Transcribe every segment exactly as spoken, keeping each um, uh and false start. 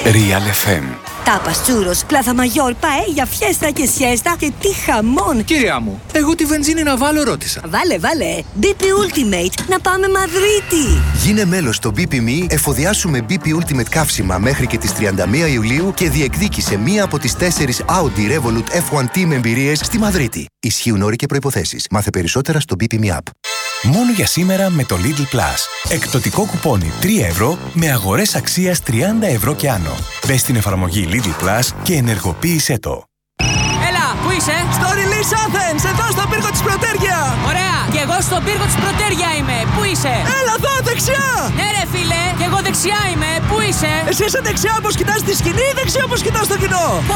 Real εφ εμ. Tapas, churros, plaza mayor, paella, fiesta και siesta και τι χαμόν! Κυρία μου, εγώ τη βενζίνη να βάλω ρώτησα. Βάλε, βάλε! μπι πι Ultimate, να πάμε Μαδρίτη! Γίνε μέλος στο μπι πι εμ ι, εφοδιάσουμε μπι πι Ultimate καύσιμα μέχρι και τις τριάντα μία Ιουλίου και διεκδίκησε μία από τις τέσσερις Audi Revolut εφ ουάν Team εμπειρίες στη Μαδρίτη. Ισχύουν όροι και προϋποθέσεις. Μάθε περισσότερα στο μπι πι εμ ι App. Μόνο για σήμερα με το Lidl Plus. Εκπτωτικό κουπόνι τρία ευρώ με αγορές αξίας τριάντα ευρώ και άνω. Μπες στην εφαρμογή Lidl Plus και ενεργοποίησέ το. Έλα, πού είσαι? Στο Release Athens, εδώ στον πύργο της Πρωτέρια. Ωραία, και εγώ στον πύργο της Πρωτέρια είμαι. Πού είσαι? Έλα εδώ, δεξιά. Ναι ρε φίλε, και εγώ δεξιά είμαι. Πού είσαι? Εσύ είσαι δεξιά όπως κοιτάς τη σκηνή ή δεξιά όπως κοιτάς το κοινό? Πω,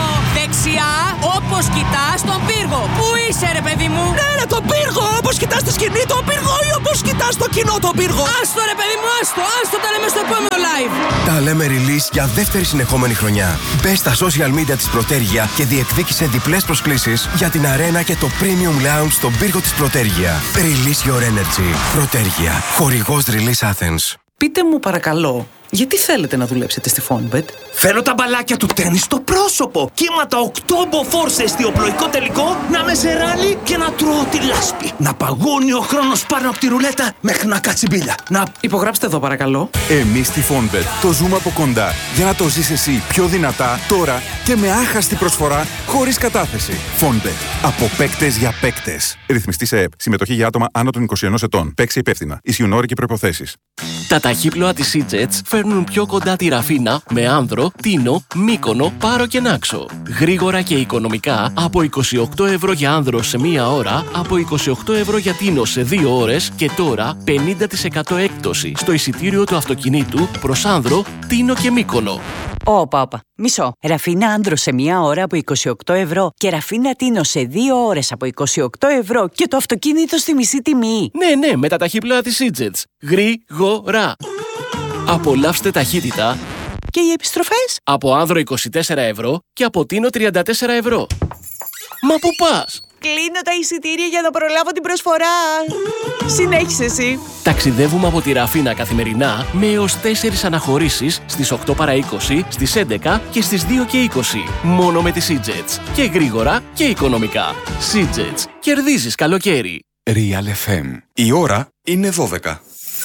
δεξιά όπως κοιτάς τον πύργο. Πού είσαι ρε παιδί μου? Ναι ρε, τον πύργο, όπως κοιτάς τη σκηνή τον πύργο ή όπως κοιτάς το κοινό τον πύργο? Άστο ρε παιδί μου, άστο, άστο, τα λέμε στο επόμενο live. Τα λέμε release για δεύτερη συνεχόμενη χρονιά. Μπες στα social media της Πρωτέρια και διεκδίκησε διπλές προσκλήσεις για την αρένα και το premium lounge στον πύργο της Πρωτέρια. Release your energy. Πρωτέρια. Χορηγός Release Athens. Πείτε μου παρακαλώ, γιατί θέλετε να δουλέψετε στη Fonbet? Θέλω τα μπαλάκια του τέννις στο πρόσωπο. Κύματα οκτώ μποφόρ σε εστιοπλοϊκό τελικό, να με σε ράλι και να τρώω τη λάσπη. Να παγώνει ο χρόνος πάνω από τη ρουλέτα μέχρι να κάτσει μπίλια. Να... Υπογράψτε εδώ παρακαλώ. Εμείς στη Fonbet το ζούμε από κοντά για να το ζεις εσύ πιο δυνατά τώρα και με άχαστη προσφορά χωρίς κατάθεση. Fonbet. Από παίκτες για παίκτες. Ρυθμιστή σε ΕΠ. Συμμετοχή για άτομα άνω των είκοσι ενός ετών. Παίξει υπεύθυνα. Ισχύουν όροι και προϋποθέσεις. Τα ταχύπλοα της Seajets φέρνουν πιο κοντά τη Ραφίνα με Άνδρο, Τίνο, Μύκονο, Πάρο και Νάξο. Γρήγορα και οικονομικά από είκοσι οκτώ ευρώ για Άνδρο σε μία ώρα, από είκοσι οκτώ ευρώ για Τίνο σε δύο ώρες και τώρα πενήντα τοις εκατό έκπτωση στο εισιτήριο του αυτοκινήτου προς Άνδρο, Τίνο και Μύκονο. Όπα, όπα. Μισό. Ραφίνα Άνδρο σε μία ώρα από είκοσι οκτώ ευρώ και Ραφίνα Τίνο σε δύο ώρες από είκοσι οκτώ ευρώ και το αυτοκίνητο στη μισή τιμή. Ναι, ναι, με τα ταχύπλοα της Seajets. Γρήγορα. Απολαύστε ταχύτητα. Και οι επιστροφές? Από Άνδρο είκοσι τέσσερα ευρώ και από Τίνο τριάντα τέσσερα ευρώ. Μα πού πας? Κλείνω τα εισιτήρια για να προλάβω την προσφορά. Συνέχισε εσύ. Ταξιδεύουμε από τη Ραφίνα καθημερινά με έως τέσσερις αναχωρήσεις στις οκτώ παρά είκοσι, στις έντεκα και στις δύο και είκοσι. Μόνο με τη Seajets. Και γρήγορα και οικονομικά. Seajets. Κερδίζεις καλοκαίρι. Real εφ εμ. Η ώρα είναι δώδεκα.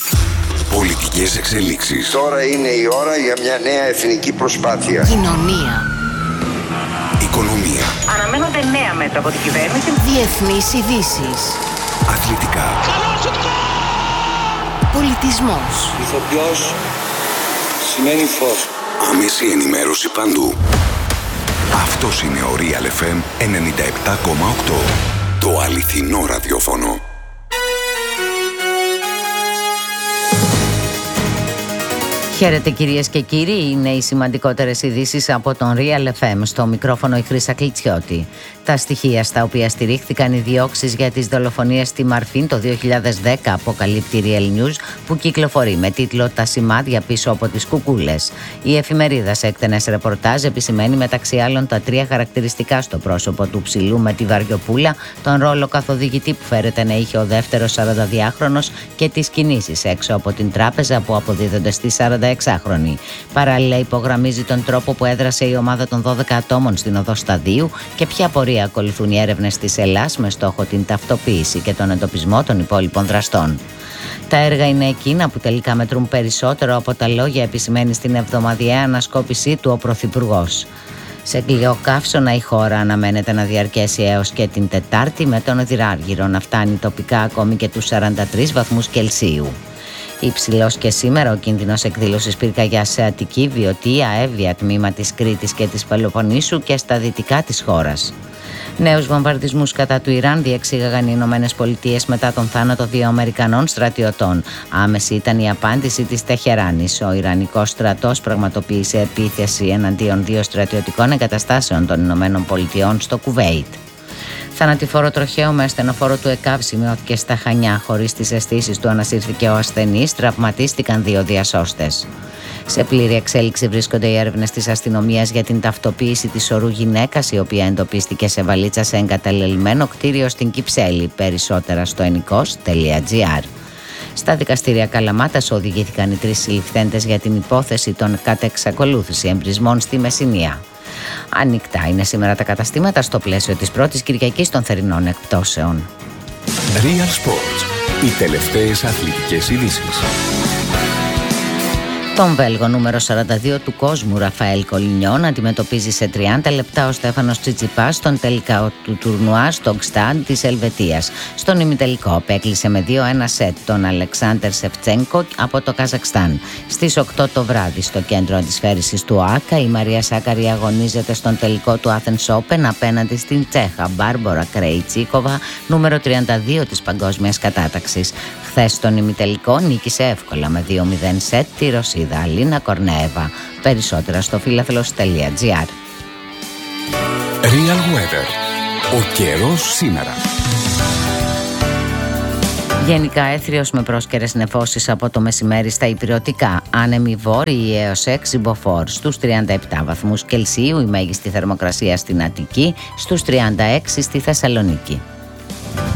Πολιτικές εξελίξεις. Τώρα είναι η ώρα για μια νέα εθνική προσπάθεια. Κοινωνία. Οικονομία. Αναμένονται νέα μέτρα από την κυβέρνηση. Διεθνείς ειδήσεις. Αθλητικά. Πολιτισμός. Ηθοποιός σημαίνει φως. Άμεση ενημέρωση παντού. Αυτός είναι ο Real εφ εμ ενενήντα επτά κόμμα οκτώ. Το αληθινό ραδιόφωνο. Χαίρετε κυρίες και κύριοι, είναι οι σημαντικότερες ειδήσεις από τον Real εφ εμ. Στο μικρόφωνο η Χρύσα Κλιτσιώτη. Τα στοιχεία στα οποία στηρίχθηκαν οι διώξεις για τις δολοφονίες στη Μαρφίν το δύο χιλιάδες δέκα αποκαλύπτει Real News, που κυκλοφορεί με τίτλο «Τα σημάδια πίσω από τις κουκούλες». Η εφημερίδα σε εκτενές ρεπορτάζ επισημαίνει μεταξύ άλλων τα τρία χαρακτηριστικά στο πρόσωπο του ψηλού με τη βαριοπούλα, τον ρόλο καθοδηγητή που φέρεται να είχε ο δεύτερος σαρανταδυάχρονος και τις κινήσεις έξω από την τράπεζα που αποδίδονται στη σαρανταεξάχρονη. Παράλληλα υπογραμμίζει τον τρόπο που έδρασε η ομάδα των δώδεκα ατόμων στην οδό Σταδίου και ποια πορεία ακολουθούν οι έρευνες της Ελλάς με στόχο την ταυτοποίηση και τον εντοπισμό των υπόλοιπων δραστών. Τα έργα είναι εκείνα που τελικά μετρούν περισσότερο από τα λόγια, επισημαίνει στην εβδομαδιαία ανασκόπησή του ο Πρωθυπουργός. Σε κλειοκαύσωνα η χώρα αναμένεται να διαρκέσει έως και την Τετάρτη, με τον Οδυράργυρο να φτάνει τοπικά ακόμη και τους σαράντα τρεις βαθμούς Κελσίου. Υψηλός και σήμερα ο κίνδυνος εκδήλωσης πυρκαγιάς σε Αττική, Βιωτία, Εύβοια, τμήμα της Κρήτης και της Πελοποννήσου και στα δυτικά της χώρας. Νέους βομβαρδισμούς κατά του Ιράν διεξήγαγαν οι Ηνωμένες Πολιτείες μετά τον θάνατο δύο Αμερικανών στρατιωτών. Άμεση ήταν η απάντηση της Τεχεράνης. Ο Ιρανικός στρατός πραγματοποίησε επίθεση εναντίον δύο στρατιωτικών εγκαταστάσεων των Ηνωμένων Πολιτειών στο Κουβέιτ. Θανατηφόρο τροχαίο με ασθενοφόρο του ΕΚΑΒ σημειώθηκε στα Χανιά. Χωρίς τις αισθήσεις του ανασύρθηκε ο ασθενής, τραυματίστηκαν δύο διασώστες. Σε πλήρη εξέλιξη βρίσκονται οι έρευνες της αστυνομίας για την ταυτοποίηση της ορού γυναίκας, η οποία εντοπίστηκε σε βαλίτσα σε εγκαταλελειμμένο κτίριο στην Κυψέλη. Περισσότερα στο ενικός τελεία τζι άρ. Στα δικαστήρια Καλαμάτας οδηγήθηκαν οι τρεις συλληφθέντες για την υπόθεση των κατεξακολούθηση εμπρισμών στη Μεσσηνία. Ανοιχτά είναι σήμερα τα καταστήματα στο πλαίσιο της πρώτης Κυριακής των θερινών εκπτώσεων. Real Sports. Οι τελευταίες αθλητικές ειδήσεις. Τον Βέλγο νούμερο σαράντα δύο του κόσμου Ραφαέλ Κολινιόν αντιμετωπίζει σε τριάντα λεπτά ο Στέφανος Τσιτσιπάς στον τελικό του τουρνουά στο Γκστάντ της Ελβετίας. Στον ημιτελικό απέκλεισε με δύο ένα σετ τον Αλεξάντερ Σεφτσένκο από το Καζακστάν. Στις οκτώ το βράδυ στο κέντρο αντισφαίρησης του ΟΑΚΑ η Μαρία Σάκαρη αγωνίζεται στον τελικό του Athens Open απέναντι στην Τσέχα Μπάρμπορα Κρεϊτσίκοβα, νούμερο τριάντα δύο της παγκόσμιας κατάταξης. Χθες στον ημιτελικό νίκησε εύκολα με δύο μηδέν σετ τη Ρωσίδα Αλίνα Κορνέεβα. Περισσότερα στο φίλαθλος τελεία τζι άρ. Real Weather. Ο καιρός σήμερα. Γενικά έθριος με πρόσκαιρες νεφώσεις από το μεσημέρι στα ηπειρωτικά. Άνεμοι βόρειοι έως έξι μποφόρ στους τριάντα επτά βαθμούς Κελσίου, η μέγιστη θερμοκρασία στην Αττική, στους τριάντα έξι στη Θεσσαλονίκη.